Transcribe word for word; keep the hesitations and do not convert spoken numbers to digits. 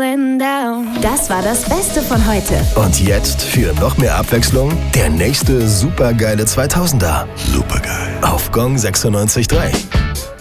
going down. Das war das Beste von heute. Und jetzt für noch mehr Abwechslung der nächste supergeile zweitausender. Supergeil. Auf Gong sechsundneunzig Komma drei.